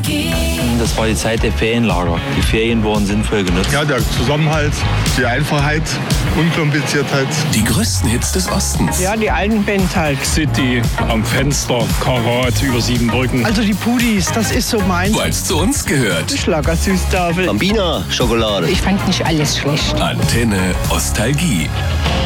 Das war die Zeit der Ferienlager. Die Ferien wurden sinnvoll genutzt. Ja, der Zusammenhalt, die Einfachheit, Unkompliziertheit. Die größten Hits des Ostens. Ja, die alten Bands halt. City, am Fenster, Karat, über 7 Brücken. Also die Pudis, das ist so meins. Weil es zu uns gehört. Schlagersüßtafel. Bambina Schokolade. Ich fand nicht alles schlecht. Antenne Ostalgie.